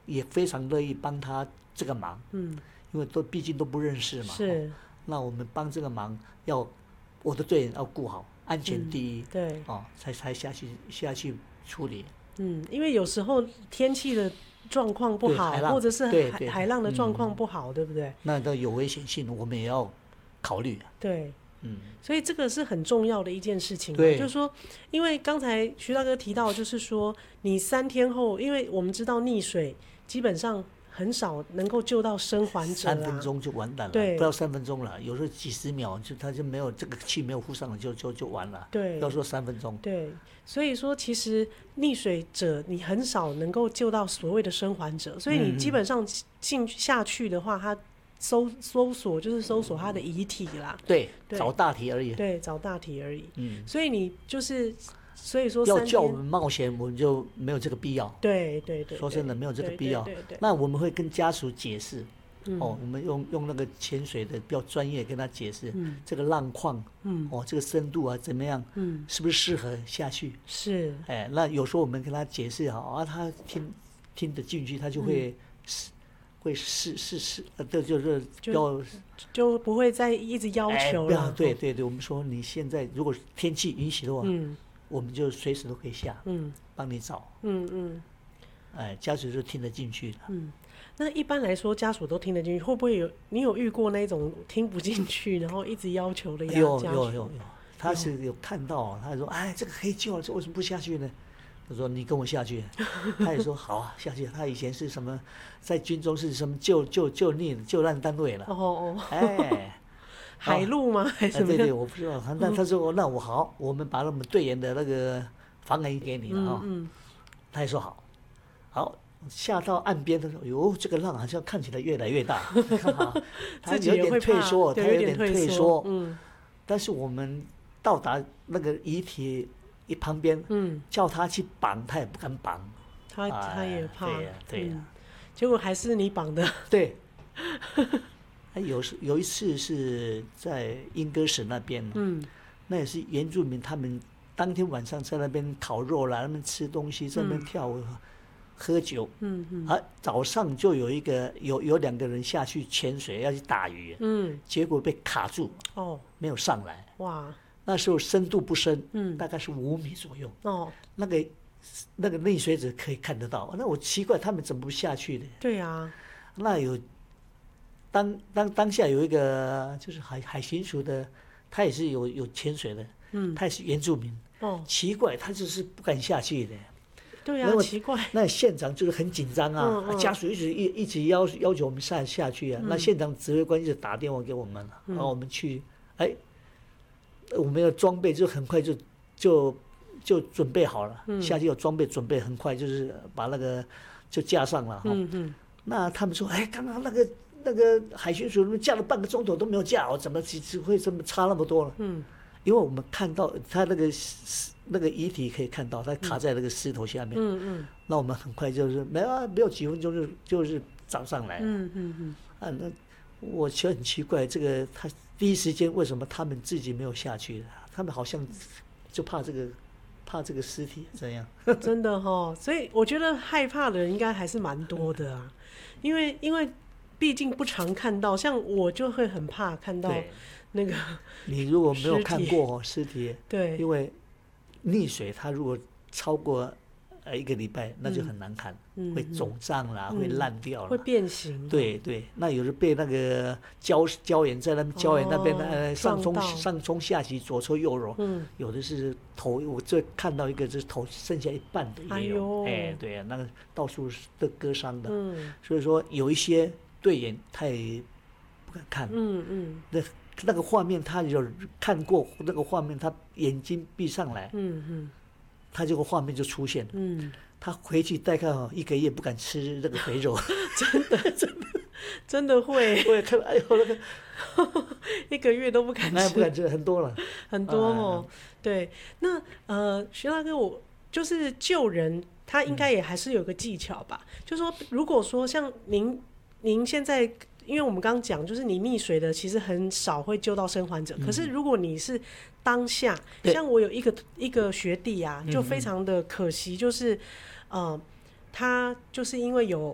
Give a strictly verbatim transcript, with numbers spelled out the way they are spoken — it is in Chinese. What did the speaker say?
也非常乐意帮他这个忙， 嗯， 因为都毕竟都不认识嘛， 是， 哦，那我们帮这个忙要我的队员要顾好，安全第一， 嗯，对， 哦，才才下去下去处理。 嗯，因为有时候天气的状况不好，或者是海海浪的状况不好，嗯，对不对？ 那都有危险性，我们也要考虑。 对， 嗯， 所以这个是很重要的一件事情。对，就是说，因为刚才徐大哥提到，就是说你三天后，因为我们知道溺水基本上很少能够救到生还者，啊， 三分钟就完蛋了，对，不到三分钟了，有时候几十秒就他就没有这个气没有呼上了，就就就完了。对，不要说三分钟。 对，所以说其实溺水者你很少能够救到所谓的生还者，所以你基本上进下去的话，他搜搜索就是搜索他的遗体啦， 对，找大体而已。 对，找大体而已。嗯，所以你就是。所以说要叫我们冒险，我们就没有这个必要。 对对 对, 对， 说真的，没有这个必要。 对对对对， 那我们会跟家属解释，嗯，哦，我们用用那个潜水的比较专业跟他解释，嗯，这个浪况，嗯，哦，这个深度啊怎么样，嗯，是不是适合下去？是，哎，那有时候我们跟他解释好啊，他听听得进去，他就会。嗯，会试试试，呃，这就是要 就, 就不会再一直要求了。 哎，对对对，我们说你现在如果天气允许的话，嗯，我们就随时都可以下，嗯，帮你找，嗯嗯，哎，家属就听得进去的。 嗯，那一般来说家属都听得进去，会不会有你有遇过那种听不进去，然后一直要求的家属？ 有有有有，他是有看到，他说哎，这个可以救了，这为什么不下去呢？他说你跟我下去，他也说好啊，下去。他以前是什么，在军中是什么救救救溺救难单位了。哦哦，哎， 海陆吗？还是什么？ 对对，我不知道。那他说那我好，我们把我们队员的那个防寒衣给你了啊。嗯嗯，他也说好，好下到岸边的时候，哟，这个浪好像看起来越来越大，他有点退缩，他有点退缩。嗯，但是我们到达那个遗体一旁边，嗯，叫他去绑，他也不敢绑， 他他也怕， 对呀、啊、对呀、啊嗯， 结果还是你绑的， 对。有有一次是在英歌省那边，嗯，那也是原住民，他们当天晚上在那边烤肉啦，他们吃东西，在那边跳舞、嗯、喝酒，嗯嗯，啊，早上就有一个有有两个人下去潜水要去打鱼，嗯，结果被卡住，哦，没有上来，哇。那时候深度不深，嗯，大概是五米左右。哦，那个那个溺水者可以看得到。那我奇怪，他们怎么不下去呢？ 对啊， 那有当当当下有一个就是海海巡署的，他也是有有潜水的，嗯，他也是原住民。哦，奇怪，他就是不敢下去的。 对啊，奇怪。 那现场就是很紧张啊，嗯嗯、家属一直一一直要要求我们下下去啊。嗯、那现场指挥官一直打电话给我们了，嗯、然后我们去，哎。我们的装备就很快就就就准备好了，嗯、下去有装备准备很快就是把那个就架上了哈。嗯嗯、那他们说，哎，刚刚那个那个海巡署架了半个钟头都没有架好，怎么只会这么差那么多了？嗯，因为我们看到他那个那个遗体可以看到，他卡在那个石头下面。嗯嗯。那我们很快就是没有没有几分钟就就是找上来了。嗯嗯嗯。啊，那我觉得很奇怪，这个他。第一时间为什么他们自己没有下去？他们好像就怕这个，怕这个尸体这样。 真的哦，所以我觉得害怕的人应该还是蛮多的啊，因为因为毕竟不常看到，像我就会很怕看到那个。 你如果没有看过尸体， 对， 因为溺水，它如果超过呃一个礼拜，那就很难看，嗯、会肿胀啦，嗯、会烂掉啦， 会变形。 对对，那有的被那个胶胶原在那胶原那边、哦、呃上冲上冲下洗，左搓右揉，嗯，有的是头，我这看到一个就是头剩下一半的也有，哎, 哎对啊，那个到处都割伤的，嗯，所以说有一些队员他也不敢看，嗯嗯，那那个画面他有看过，那个画面他眼睛闭上来，嗯嗯。他这个画面就出现了，嗯，他回去大概一个月不敢吃那个肥肉， 真的真的真的会， 我也看，哎呦那个一个月都不敢吃， 那不敢吃很多了， 很多哦，啊、对，那呃，徐大哥，我就是救人，他应该也还是有个技巧吧？嗯、就是说，如果说像您，您现在。因为我们刚刚讲，就是你溺水的其实很少会救到生还者。嗯、可是如果你是当下，像我有一个一个学弟啊，就非常的可惜，就是呃，他就是因为有